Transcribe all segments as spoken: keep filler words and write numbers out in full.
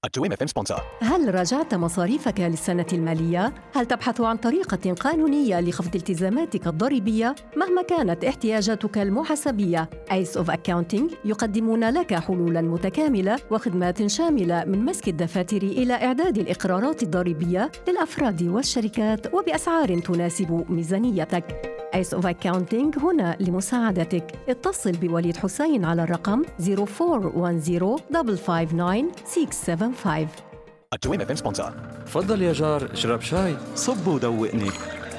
التويم اف ام سبونسر. هل راجعت مصاريفك للسنة المالية؟ هل تبحث عن طريقة قانونية لخفض التزاماتك الضريبية مهما كانت احتياجاتك المحاسبية؟ آيس أوف أكاونتينج يقدمون لك حلولاً متكاملة وخدمات شاملة من مسك الدفاتر إلى إعداد الإقرارات الضريبية للأفراد والشركات وبأسعار تناسب ميزانيتك. آيس أوف أكاونتينج هنا لمساعدتك. اتصل بوليد حسين على الرقم صفر أربعة واحد صفر خمسة خمسة تسعة ستة سبعة خمسة. التويم اف ام سبونسر. تفضل يا جار، اشرب شاي. صب ودوقني.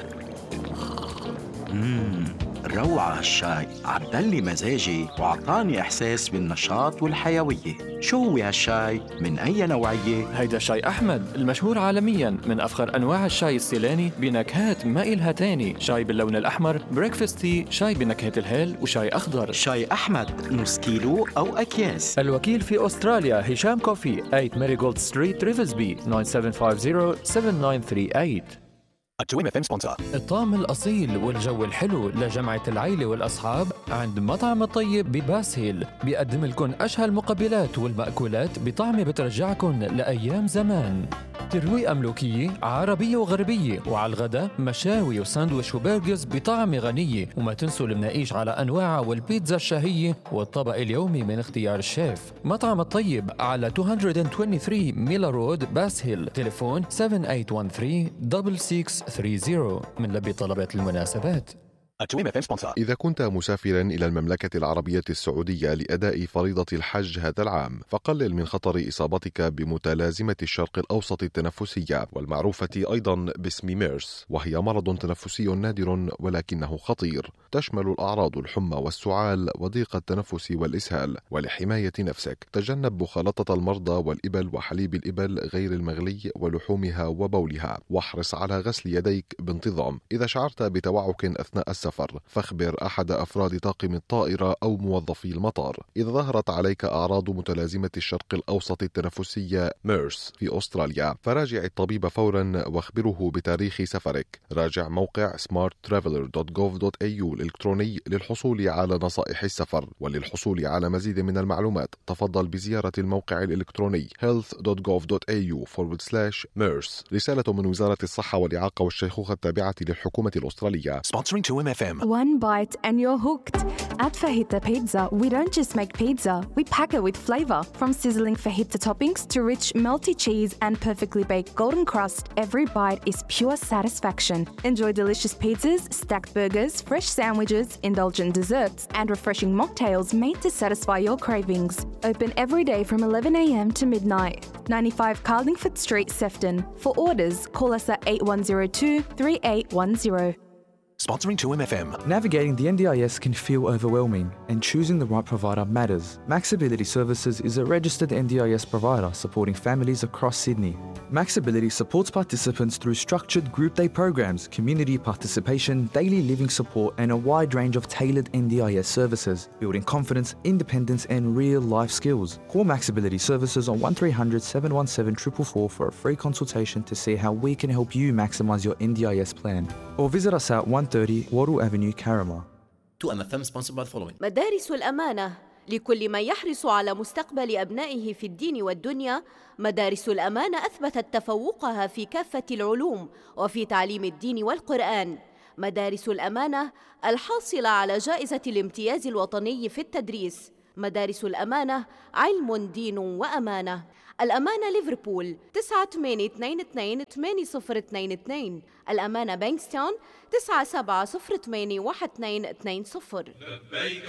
مم. روعة هالشاي، عدلي مزاجي وعطاني إحساس بالنشاط والحيوية. شو هو هالشاي؟ من أي نوعية؟ هيدا شاي أحمد المشهور عالمياً، من أفخر أنواع الشاي السيلاني بنكهات ما إلها تاني. شاي باللون الأحمر، بريكفاست تي، شاي بنكهة الهيل، وشاي أخضر. شاي أحمد نص كيلو أو أكياس. الوكيل في أستراليا هشام كوفي، ثمانية ماريغولد ستريت ريفزبي، تسعة سبعة خمسة صفر سبعة تسعة ثلاثة ثمانية. التويم اف ام سبونسر. الطعم الأصيل والجو الحلو لجمعة العيلة والأصحاب عند مطعم الطيب بباس هيل. بيقدم لكم أشهى المقبلات والمأكولات بطعم بترجعكم لأيام زمان. ترويقة ملوكية عربية وغربية، وعلى الغداء مشاوي وساندويش وبرجرز بطعم غنية. وما تنسوا المناقيش على أنواعها والبيتزا الشهية والطبق اليومي من اختيار الشيف. مطعم الطيب على مئتين وثلاثة وعشرين ميلا رود باس هيل. تليفون سبعة ثمانية واحد ثلاثة ستة ستة ثلاثين من لبي طلبات المناسبات. التويم اف ام سبونسر. إذا كنت مسافرا إلى المملكة العربية السعودية لأداء فريضة الحج هذا العام، فقلل من خطر إصابتك بمتلازمة الشرق الأوسط التنفسية، والمعروفة أيضا باسم ميرس، وهي مرض تنفسي نادر ولكنه خطير. تشمل الأعراض الحمى والسعال وضيق التنفس والإسهال. ولحماية نفسك تجنب مخالطة المرضى والإبل وحليب الإبل غير المغلي ولحومها وبولها، واحرص على غسل يديك بانتظام. إذا شعرت بتوعك أثناء السفر فاخبر أحد أفراد طاقم الطائرة أو موظفي المطار. إذا ظهرت عليك أعراض متلازمة الشرق الأوسط التنفسية ميرس في أستراليا فراجع الطبيب فورا واخبره بتاريخ سفرك. راجع موقع سمارت ترافلر دوت جوف دوت إيه يو الإلكتروني للحصول على نصائح السفر. وللحصول على مزيد من المعلومات تفضل بزيارة الموقع الإلكتروني health دوت جوف دوت إيه يو forward slash ميرس. رسالة من وزارة الصحة والإعاقة والشيخوخة التابعة للحكومة الأسترالية. Sponsoring تويم اف ام. One bite and you're hooked. At Fajita Pizza, we don't just make pizza, we pack it with flavor. From sizzling fajita toppings to rich, melty cheese and perfectly baked golden crust, every bite is pure satisfaction. Enjoy delicious pizzas, stacked burgers, fresh sandwiches, indulgent desserts, and refreshing mocktails made to satisfy your cravings. Open every day from eleven a.m. to midnight. ninety-five Carlingford Street, Sefton. For orders, call us at eight one zero two, three eight one zero. Sponsoring تويم اف ام. Navigating the N D I S can feel overwhelming, and choosing the right provider matters. Maxability Services is a registered N D I S provider supporting families across Sydney. Maxability supports participants through structured group day programs, community participation, daily living support, and a wide range of tailored N D I S services, building confidence, independence, and real-life skills. Call Maxability Services on one three hundred, seven one seven, four four four for a free consultation to see how we can help you maximise your N D I S plan. Or visit us at one thirty Wattle Avenue, Carramar. تو ام اف ام sponsored by the following. مدارس الأمانة لكل من يحرص على مستقبل أبنائه في الدين والدنيا. مدارس الأمانة أثبتت تفوقها في كافة العلوم وفي تعليم الدين والقرآن. مدارس الأمانة الحاصلة على جائزة الامتياز الوطني في التدريس. مدارس الأمانة علم دين وأمانة. الأمانة ليفربول تسعة ثمانية اثنين اثنين ثمانية صفر اثنين اثنين. الأمانة بانكستون تسعة سبعة صفر ثمانية واحد اثنين اثنين صفر. لبيك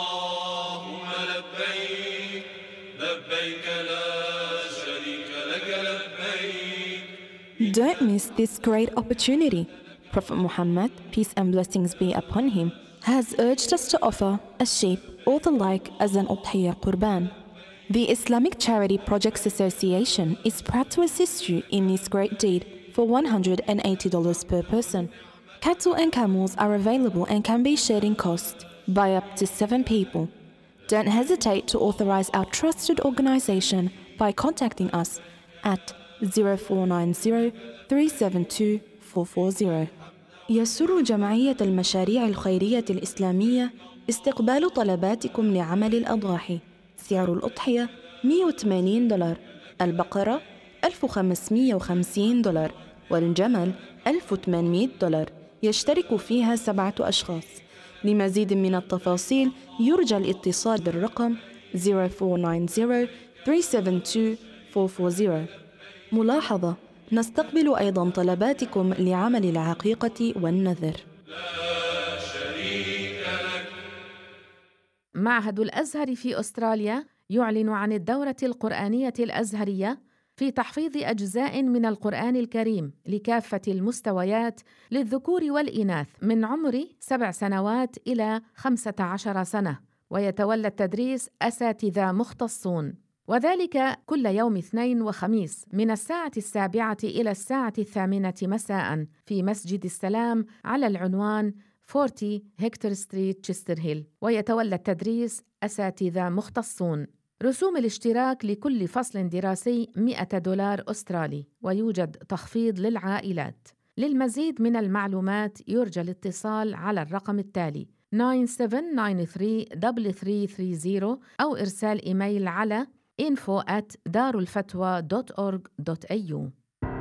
اللهم لبيك لبيك لا شريك لك لبيك. Don't miss this great opportunity. Prophet Muhammad, peace and blessings be upon him, has urged us to offer a sheep or the like as an udhiyah qurban. The Islamic Charity Projects Association is proud to assist you in this great deed for one hundred eighty dollars per person. Cattle and camels are available and can be shared in cost by up to seven people. Don't hesitate to authorize our trusted organization by contacting us at zero four nine zero, three seven two, four four zero. يسر جمعية المشاريع الخيرية الإسلامية استقبال طلباتكم لعمل الأضاحي. سعر الأضحية مئة وثمانين دولار. البقرة ألف وخمسمئة وخمسين دولار والجمل ألف وثمانمئة دولار، يشترك فيها سبعة أشخاص. لمزيد من التفاصيل يرجى الاتصال بالرقم صفر أربعة تسعين ثلاثة سبعة اثنين أربعة أربعة صفر. ملاحظة: نستقبل أيضاً طلباتكم لعمل العقيقة والنذر. معهد الأزهر في أستراليا يعلن عن الدورة القرآنية الأزهرية في تحفيظ أجزاء من القرآن الكريم لكافة المستويات للذكور والإناث من عمر سبع سنوات إلى خمسة عشر سنة، ويتولى التدريس أساتذة مختصون، وذلك كل يوم اثنين وخميس من الساعة السابعة إلى الساعة الثامنة مساء في مسجد السلام على العنوان أربعين هكتور ستريت تشستر هيل، ويتولى التدريس أساتذة مختصون. رسوم الاشتراك لكل فصل دراسي مئة دولار أسترالي، ويوجد تخفيض للعائلات. للمزيد من المعلومات يرجى الاتصال على الرقم التالي تسعة سبعة تسعة ثلاثة ثلاثة ثلاثة ثلاثة صفر أو إرسال إيميل على info at darulfatwa dot org dot a u.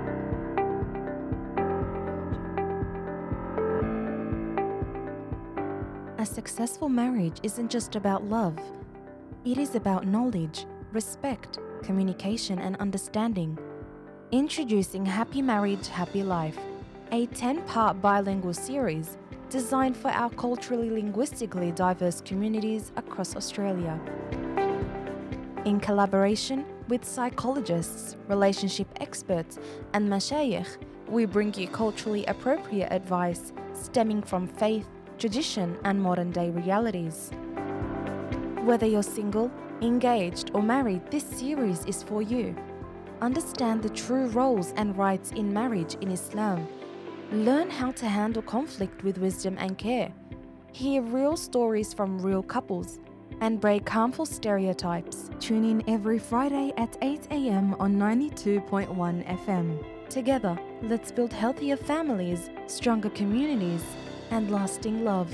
A successful marriage isn't just about love. It is about knowledge, respect, communication, and understanding. Introducing Happy Marriage, Happy Life, a ten-part bilingual series designed for our culturally linguistically diverse communities across Australia. In collaboration with psychologists, relationship experts, and mashayikh, we bring you culturally appropriate advice stemming from faith, tradition, and modern-day realities. Whether you're single, engaged, or married, this series is for you. Understand the true roles and rights in marriage in Islam. Learn how to handle conflict with wisdom and care. Hear real stories from real couples and break harmful stereotypes. Tune in every Friday at eight a m on ninety-two point one F M. Together, let's build healthier families, stronger communities, and lasting love.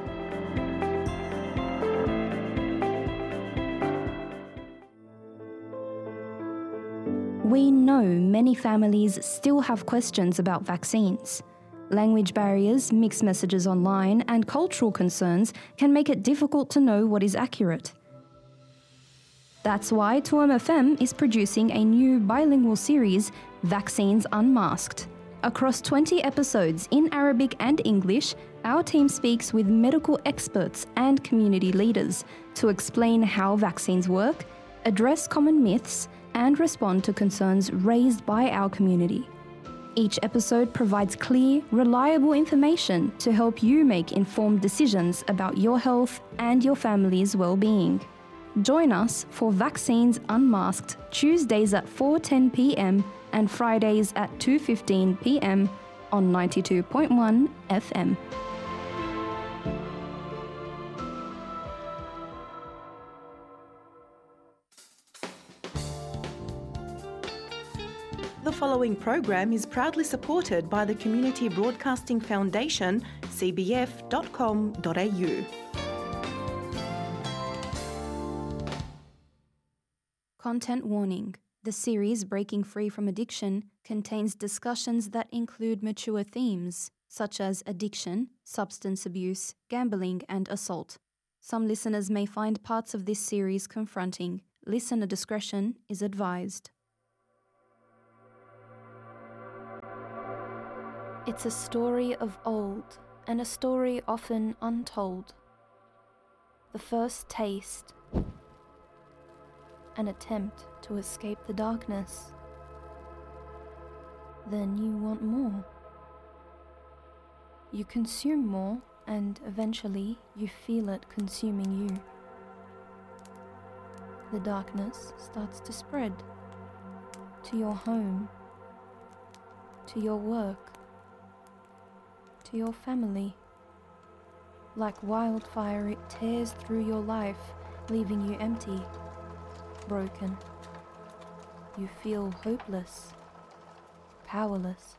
We know many families still have questions about vaccines. Language barriers, mixed messages online, and cultural concerns can make it difficult to know what is accurate. That's why two M F M is producing a new bilingual series, Vaccines Unmasked. Across twenty episodes in Arabic and English, our team speaks with medical experts and community leaders to explain how vaccines work, address common myths, and respond to concerns raised by our community. Each episode provides clear, reliable information to help you make informed decisions about your health and your family's well-being. Join us for Vaccines Unmasked, Tuesdays at four ten p m and Fridays at two fifteen p m on ninety-two point one F M. The following program is proudly supported by the Community Broadcasting Foundation, c b f dot com dot a u. Content warning. The series Breaking Free from Addiction contains discussions that include mature themes, such as addiction, substance abuse, gambling, and assault. Some listeners may find parts of this series confronting. Listener discretion is advised. It's a story of old, and a story often untold. The first taste, an attempt to escape the darkness. Then you want more. You consume more, and eventually you feel it consuming you. The darkness starts to spread to your home, to your work, to your family. Like wildfire, it tears through your life, leaving you empty, broken. You feel hopeless, powerless.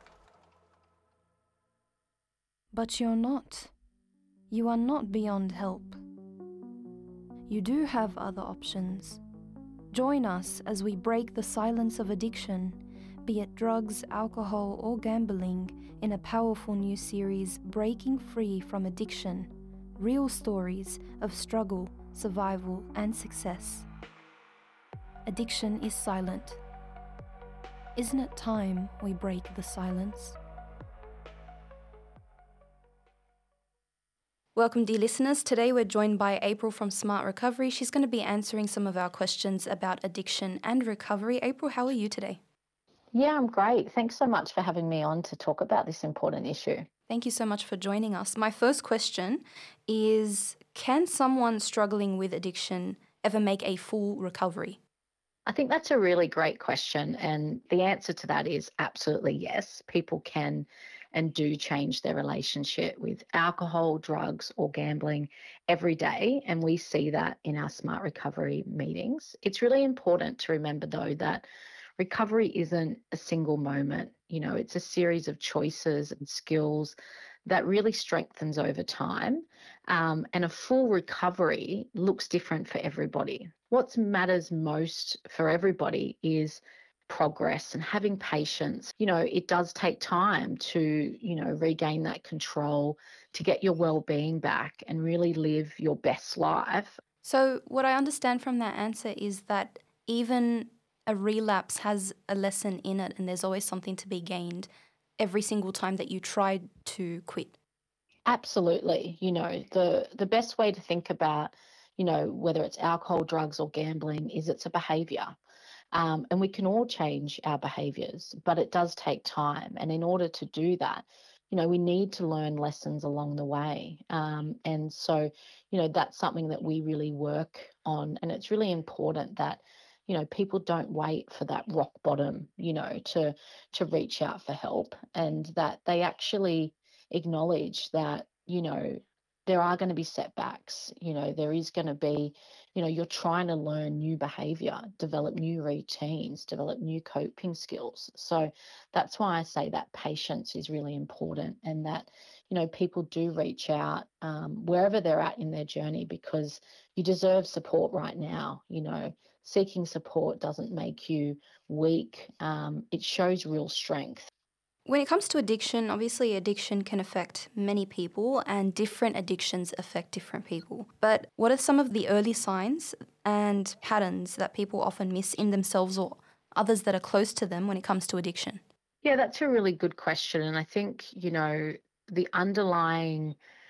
But you're not. You are not beyond help. You do have other options. Join us as we break the silence of addiction, be it drugs, alcohol, or gambling, in a powerful new series, Breaking Free from Addiction. Real stories of struggle, survival, and success. Addiction is silent. Isn't it time we break the silence? Welcome, dear listeners. Today we're joined by April from Smart Recovery. She's going to be answering some of our questions about addiction and recovery. April, how are you today? Yeah, I'm great. Thanks so much for having me on to talk about this important issue. Thank you so much for joining us. My first question is, can someone struggling with addiction ever make a full recovery? I think that's a really great question, and the answer to that is absolutely yes. People can and do change their relationship with alcohol, drugs, or gambling every day, and we see that in our Smart Recovery meetings. It's really important to remember, though, that recovery isn't a single moment. You know, it's a series of choices and skills that really strengthens over time, um, and a full recovery looks different for everybody. What matters most for everybody is progress and having patience. You know, it does take time to, you know, regain that control, to get your well-being back and really live your best life. So what I understand from that answer is that even a relapse has a lesson in it, and there's always something to be gained every single time that you try to quit. Absolutely. You know, the, the best way to think about, you know, whether it's alcohol, drugs, or gambling is it's a behaviour. Um, and we can all change our behaviours, but it does take time. And in order to do that, you know, we need to learn lessons along the way. Um, and so, you know, that's something that we really work on. And it's really important that, you know, people don't wait for that rock bottom, you know, to to reach out for help, and that they actually acknowledge that, you know, there are going to be setbacks. You know, there is going to be, you know, you're trying to learn new behaviour, develop new routines, develop new coping skills. So that's why I say that patience is really important, and that, you know, people do reach out um, wherever they're at in their journey, because you deserve support right now. You know, seeking support doesn't make you weak. Um, it shows real strength. When it comes to addiction, obviously addiction can affect many people, and different addictions affect different people. But what are some of the early signs and patterns that people often miss in themselves or others that are close to them when it comes to addiction? Yeah, that's a really good question. And I think, you know, the underlying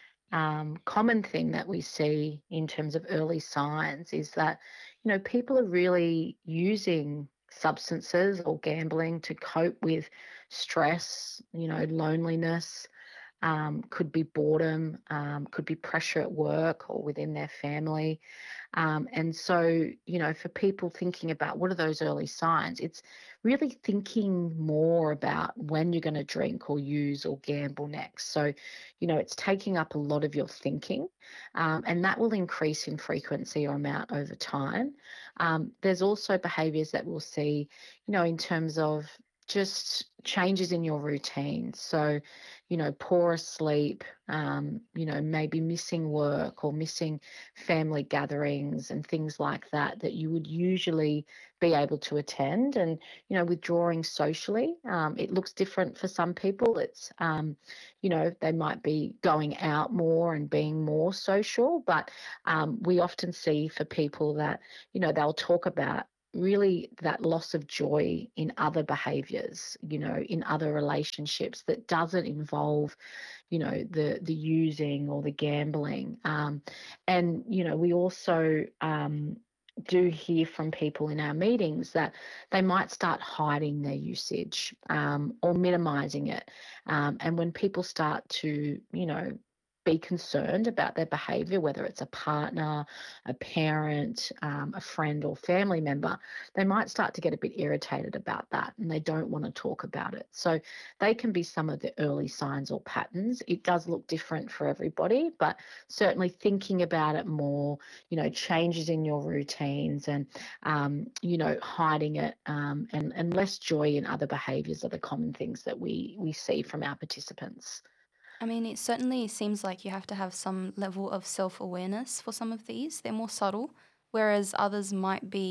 um, common thing that we see in terms of early signs is that, you know, people are really using substances or gambling to cope with stress, you know, loneliness, um, could be boredom, um, could be pressure at work or within their family. Um, and so, you know, for people thinking about what are those early signs, it's really thinking more about when you're going to drink or use or gamble next. So, you know, it's taking up a lot of your thinking, um, and that will increase in frequency or amount over time. Um, there's also behaviours that we'll see, you know, in terms of just changes in your routine. So, you know, poorer sleep, um, you know, maybe missing work or missing family gatherings and things like that, that you would usually be able to attend. And, you know, withdrawing socially, um, it looks different for some people. It's, um, you know, they might be going out more and being more social, but um, we often see for people that, you know, they'll talk about really that loss of joy in other behaviours, you know, in other relationships that doesn't involve, you know, the the using or the gambling. Um, and, you know, we also um, do hear from people in our meetings that they might start hiding their usage um, or minimising it. Um, and when people start to, you know, be concerned about their behaviour, whether it's a partner, a parent, um, a friend or family member, they might start to get a bit irritated about that and they don't want to talk about it. So they can be some of the early signs or patterns. It does look different for everybody, but certainly thinking about it more, you know, changes in your routines and, um, you know, hiding it um, and, and less joy in other behaviours are the common things that we, we see from our participants. I mean, it certainly seems like you have to have some level of self-awareness for some of these. They're more subtle, whereas others might be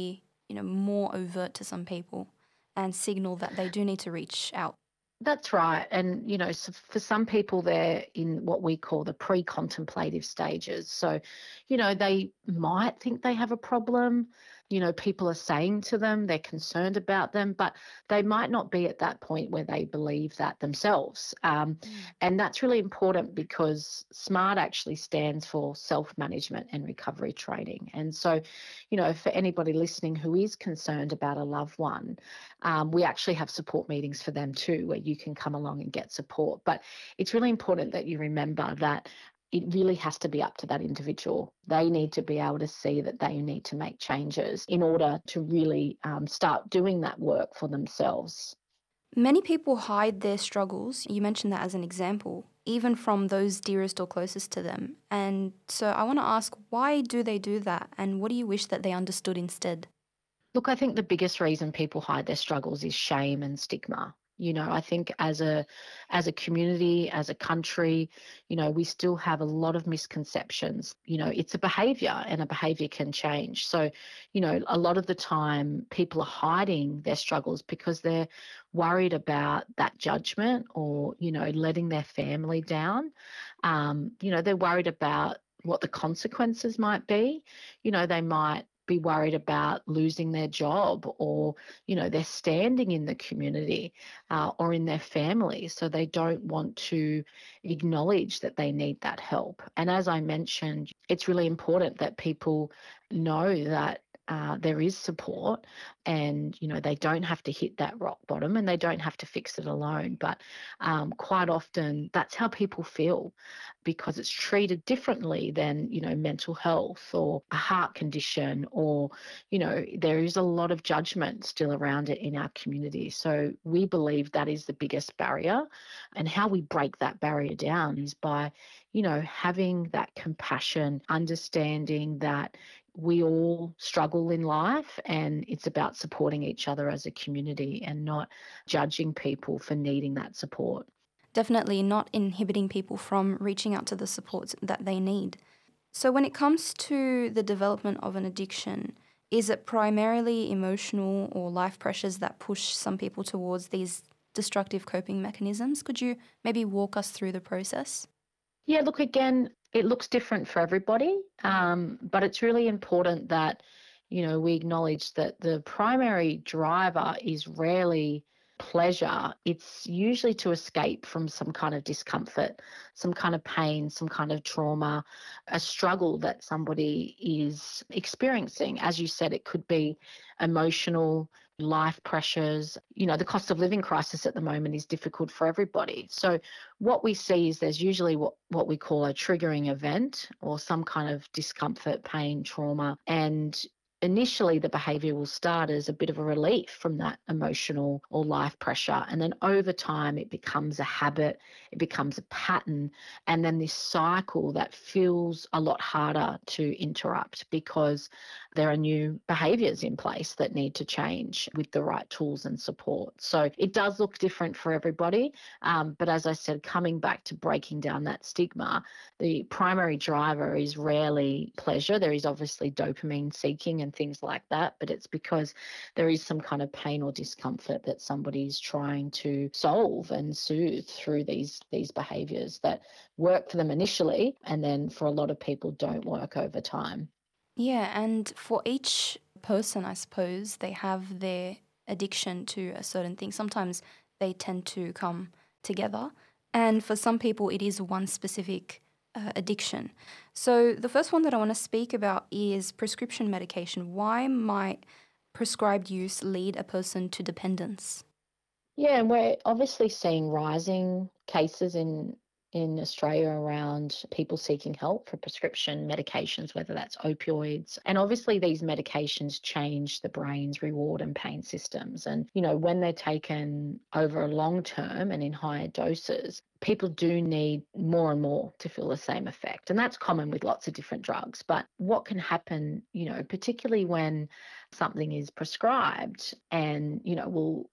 you know, more overt to some people and signal that they do need to reach out? That's right. And, you know, so for some people, they're in what we call the pre-contemplative stages. So, you know, they might think they have a problem. You know, people are saying to them, they're concerned about them, but they might not be at that point where they believe that themselves. Um, mm. And that's really important because SMART actually stands for self-management and recovery training. And so, you know, for anybody listening who is concerned about a loved one, um, we actually have support meetings for them too, where you can come along and get support. But it's really important that you remember that it really has to be up to that individual. They need to be able to see that they need to make changes in order to really um, start doing that work for themselves. Many people hide their struggles. You mentioned that as an example, even from those dearest or closest to them. And so I want to ask, why do they do that? And what do you wish that they understood instead? Look, I think the biggest reason people hide their struggles is shame and stigma. You know, I think as a as a community, as a country, you know, we still have a lot of misconceptions. You know, it's a behaviour and a behaviour can change. So, you know, a lot of the time people are hiding their struggles because they're worried about that judgment or, you know, letting their family down. Um, you know, they're worried about what the consequences might be. You know, they might be worried about losing their job or, you know, their standing in the community uh, or in their family. So they don't want to acknowledge that they need that help. And as I mentioned, it's really important that people know that Uh, there is support and, you know, they don't have to hit that rock bottom and they don't have to fix it alone. But um, quite often that's how people feel because it's treated differently than, you know, mental health or a heart condition or, you know, there is a lot of judgment still around it in our community. So we believe that is the biggest barrier, and how we break that barrier down is by, you know, having that compassion, understanding that we all struggle in life and it's about supporting each other as a community and not judging people for needing that support. Definitely not inhibiting people from reaching out to the supports that they need. So when it comes to the development of an addiction, is it primarily emotional or life pressures that push some people towards these destructive coping mechanisms? Could you maybe walk us through the process? Yeah, look, again, it looks different for everybody, um, but it's really important that, you know, we acknowledge that the primary driver is rarely pleasure. It's usually to escape from some kind of discomfort, some kind of pain, some kind of trauma, a struggle that somebody is experiencing. As you said, it could be emotional, life pressures. You know, the cost of living crisis at the moment is difficult for everybody. So what we see is there's usually what, what we call a triggering event or some kind of discomfort, pain, trauma, and initially the behaviour will start as a bit of a relief from that emotional or life pressure. And then over time it becomes a habit, it becomes a pattern, and then this cycle that feels a lot harder to interrupt because there are new behaviours in place that need to change with the right tools and support. So it does look different for everybody. Um, but as I said, coming back to breaking down that stigma, the primary driver is rarely pleasure. There is obviously dopamine seeking and things like that, but it's because there is some kind of pain or discomfort that somebody's trying to solve and soothe through these these behaviours that work for them initially and then for a lot of people don't work over time. Yeah, and for each person, I suppose, they have their addiction to a certain thing. Sometimes they tend to come together, and for some people it is one specific Uh, addiction. So the first one that I want to speak about is prescription medication. Why might prescribed use lead a person to dependence? Yeah, and we're obviously seeing rising cases in in Australia around people seeking help for prescription medications, whether that's opioids. And obviously these medications change the brain's reward and pain systems. And, you know, when they're taken over a long term and in higher doses, people do need more and more to feel the same effect. And that's common with lots of different drugs. But what can happen, you know, particularly when something is prescribed and, you know, will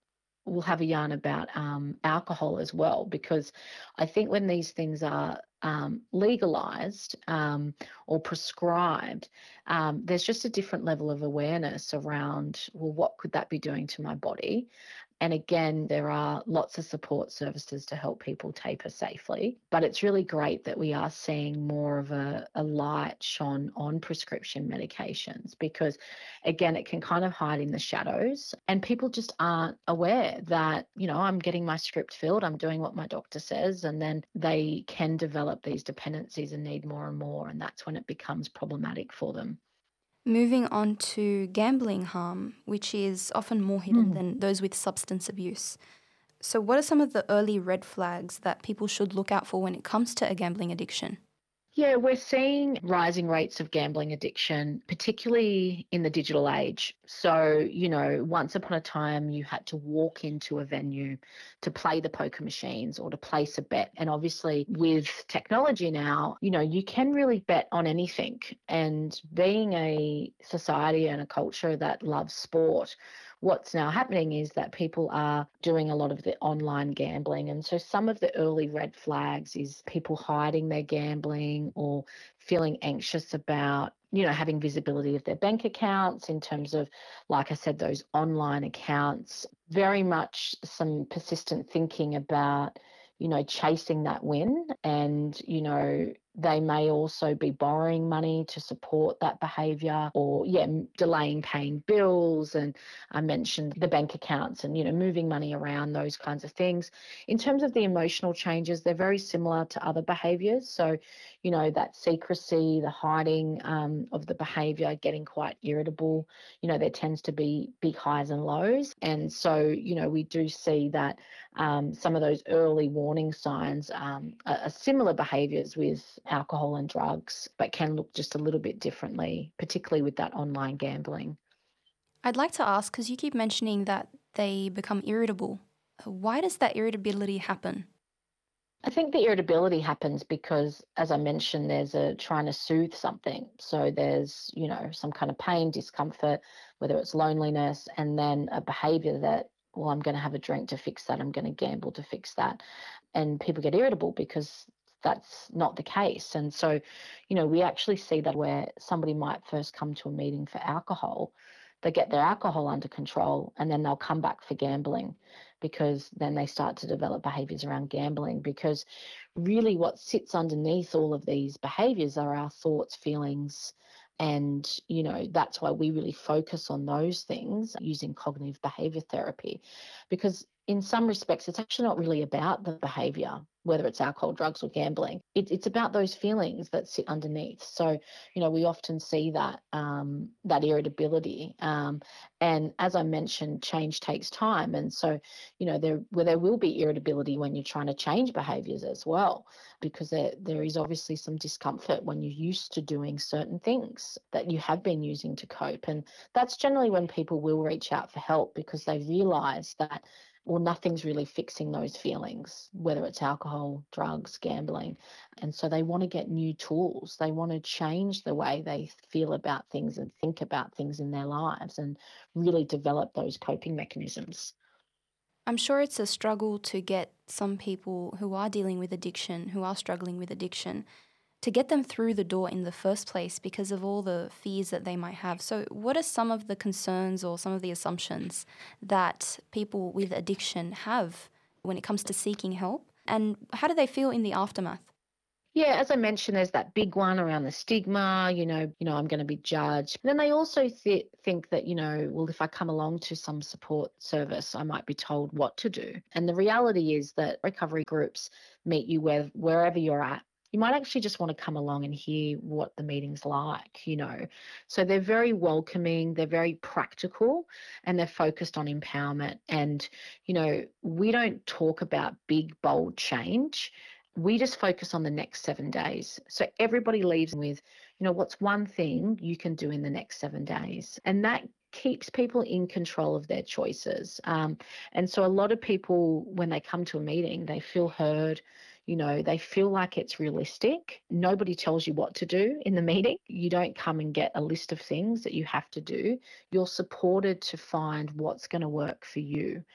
we'll have a yarn about um, alcohol as well, because I think when these things are um, legalised um, or prescribed, um, there's just a different level of awareness around, well, what could that be doing to my body? And again, there are lots of support services to help people taper safely. But it's really great that we are seeing more of a, a light shone on prescription medications, because, again, it can kind of hide in the shadows and people just aren't aware that, you know, I'm getting my script filled, I'm doing what my doctor says, and then they can develop these dependencies and need more and more. And that's when it becomes problematic for them. Moving on to gambling harm, which is often more hidden Mm. than those with substance abuse. So what are some of the early red flags that people should look out for when it comes to a gambling addiction? Yeah, we're seeing rising rates of gambling addiction, particularly in the digital age. So, you know, once upon a time, you had to walk into a venue to play the poker machines or to place a bet. And obviously, with technology now, you know, you can really bet on anything. And being a society and a culture that loves sport, what's now happening is that people are doing a lot of the online gambling. And so some of the early red flags is people hiding their gambling or feeling anxious about, you know, having visibility of their bank accounts in terms of, like I said, those online accounts. Very much some persistent thinking about, you know, chasing that win. And, you know, they may also be borrowing money to support that behaviour, or, yeah, delaying paying bills. And I mentioned the bank accounts and, you know, moving money around, those kinds of things. In terms of the emotional changes, they're very similar to other behaviours. So, you know, that secrecy, the hiding um, of the behaviour, getting quite irritable, you know, there tends to be big highs and lows. And so, you know, we do see that um, some of those early warning signs um, are, are similar behaviours with alcohol and drugs, but can look just a little bit differently, particularly with that online gambling. I'd like to ask, because you keep mentioning that they become irritable. Why does that irritability happen? I think the irritability happens because, as I mentioned, there's a trying to soothe something. So there's, you know, some kind of pain, discomfort, whether it's loneliness, and then a behaviour that, well, I'm going to have a drink to fix that, I'm going to gamble to fix that. And people get irritable because that's not the case. And so, you know, we actually see that where somebody might first come to a meeting for alcohol, they get their alcohol under control, and then they'll come back for gambling, because then they start to develop behaviours around gambling. Because really what sits underneath all of these behaviours are our thoughts, feelings, and, you know, that's why we really focus on those things using cognitive behaviour therapy, because in some respects, it's actually not really about the behaviour, whether it's alcohol, drugs or gambling. It, it's about those feelings that sit underneath. So, you know, we often see that um, that irritability. Um, and as I mentioned, change takes time. And so, you know, there, well, there will be irritability when you're trying to change behaviours as well, because there, there is obviously some discomfort when you're used to doing certain things that you have been using to cope. And that's generally when people will reach out for help, because they realise that, well, nothing's really fixing those feelings, whether it's alcohol, drugs, gambling. And so they want to get new tools. They want to change the way they feel about things and think about things in their lives and really develop those coping mechanisms. I'm sure it's a struggle to get some people who are dealing with addiction, who are struggling with addiction, to get them through the door in the first place because of all the fears that they might have. So what are some of the concerns or some of the assumptions that people with addiction have when it comes to seeking help? And how do they feel in the aftermath? Yeah, as I mentioned, there's that big one around the stigma, you know, you know, I'm going to be judged. Then they also th- think that, you know, well, if I come along to some support service, I might be told what to do. And the reality is that recovery groups meet you where, wherever you're at. You might actually just want to come along and hear what the meeting's like, you know. So they're very welcoming, they're very practical, and they're focused on empowerment. And, you know, we don't talk about big, bold change. We just focus on the next seven days. So everybody leaves with, you know, what's one thing you can do in the next seven days? And that keeps people in control of their choices. Um, and so a lot of people, when they come to a meeting, they feel heard. You know, they feel like it's realistic. Nobody tells you what to do in the meeting. You don't come and get a list of things that you have to do. You're supported to find what's going to work for you.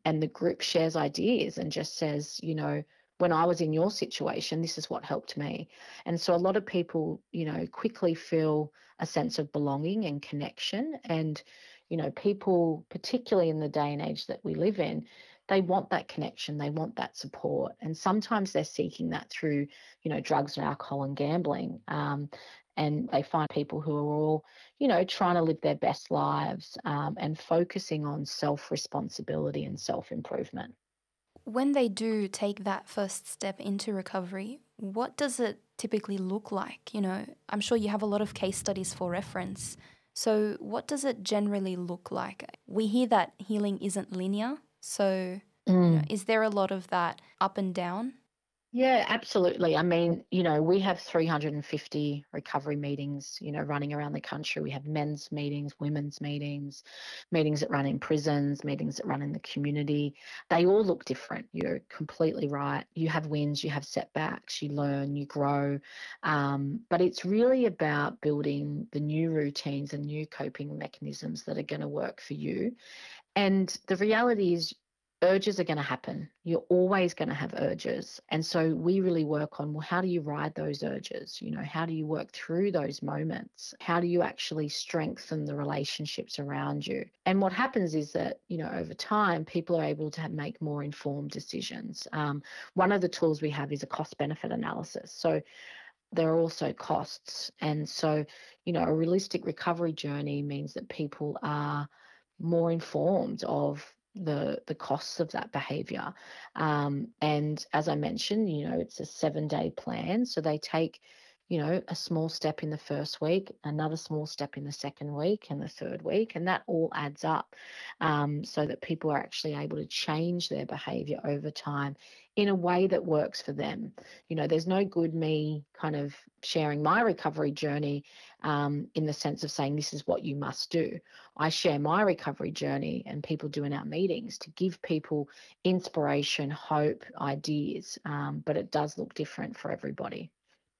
and the group shares ideas and just says, you know, when I was in your situation, this is what helped me. And so a lot of people, you know, quickly feel a sense of belonging and connection. And, you know, people, particularly in the day and age that we live in, they want that connection, they want that support. And sometimes they're seeking that through, you know, drugs and alcohol and gambling. Um, and they find people who are all, you know, trying to live their best lives um, and focusing on self-responsibility and self-improvement. When they do take that first step into recovery, what does it typically look like? You know, I'm sure you have a lot of case studies for reference. So what does it generally look like? We hear that healing isn't linear. So Mm. you know, is there a lot of that up and down? Yeah, absolutely. I mean, you know, we have three hundred fifty recovery meetings, you know, running around the country. We have men's meetings, women's meetings, meetings that run in prisons, meetings that run in the community. They all look different. You're completely right. You have wins, you have setbacks, you learn, you grow. Um, but it's really about building the new routines and new coping mechanisms that are going to work for you. And the reality is, urges are going to happen. You're always going to have urges. And so we really work on, well, how do you ride those urges? You know, how do you work through those moments? How do you actually strengthen the relationships around you? And what happens is that, you know, over time, people are able to have, make more informed decisions. Um, one of the tools we have is a cost-benefit analysis. So there are also costs. And so, you know, a realistic recovery journey means that people are more informed of the the costs of that behavior. Um, and as I mentioned, you know, it's a seven day plan. So they take, you know, a small step in the first week, another small step in the second week and the third week, and that all adds up um, so that people are actually able to change their behavior over time in a way that works for them. You know, there's no good me kind of sharing my recovery journey um, in the sense of saying this is what you must do. I share my recovery journey and people do in our meetings to give people inspiration, hope, ideas, um, but it does look different for everybody.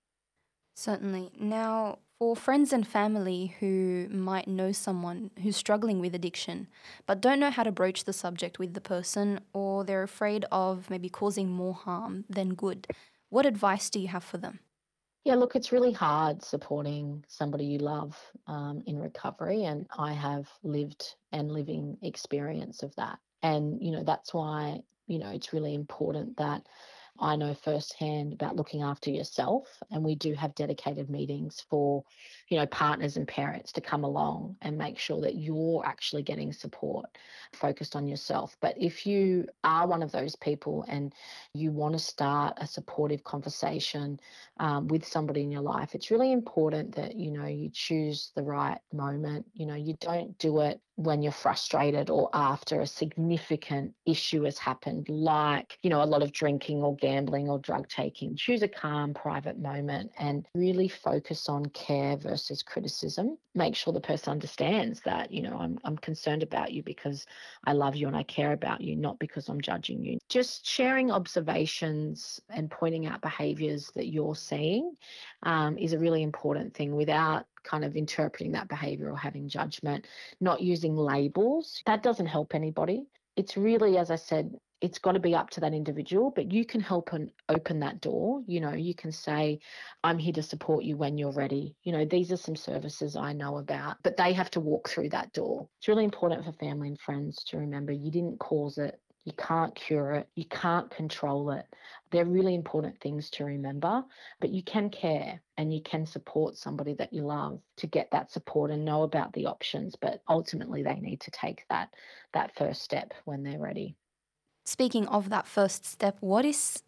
Certainly. Now, for friends and family who might know someone who's struggling with addiction but don't know how to broach the subject with the person, or they're afraid of maybe causing more harm than good, what advice do you have for them? Yeah, look, it's really hard supporting somebody you love um, in recovery, and I have lived and living experience of that. And, you know, that's why, you know, it's really important that I know firsthand about looking after yourself. And we do have dedicated meetings for, you know, partners and parents to come along and make sure that you're actually getting support focused on yourself. But if you are one of those people and you want to start a supportive conversation um, with somebody in your life, it's really important that, you know, you choose the right moment. You know, you don't do it when you're frustrated or after a significant issue has happened, like, you know, a lot of drinking or gambling or drug taking. Choose a calm, private moment and really focus on care versus criticism. Make sure the person understands that, you know, I'm, I'm concerned about you because I love you and I care about you, not because I'm judging you. Just sharing observations and pointing out behaviours that you're seeing um, is a really important thing without kind of interpreting that behaviour or having judgment, not using labels. That doesn't help anybody. It's really, as I said, it's got to be up to that individual, but you can help and open that door. You know, you can say, I'm here to support you when you're ready. You know, these are some services I know about, but they have to walk through that door. It's really important for family and friends to remember you didn't cause it. You can't cure it. You can't control it. They're really important things to remember, but you can care and you can support somebody that you love to get that support and know about the options. But ultimately, they need to take that, that first step when they're ready. Speaking of that first step, what is